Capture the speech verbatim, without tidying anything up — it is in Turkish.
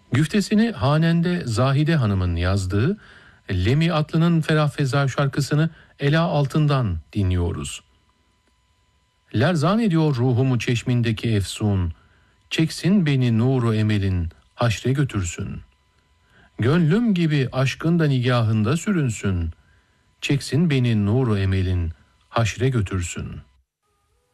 Güftesini Hanende Zahide Hanım'ın yazdığı Lemi Atlı'nın Ferah Feza şarkısını Ela Altın'dan dinliyoruz. Lerzan ediyor ruhumu çeşmindeki efsun, çeksin beni nuru emelin, haşre götürsün. Gönlüm gibi aşkın da nigahında sürünsün, çeksin beni nuru emelin, haşre götürsün.''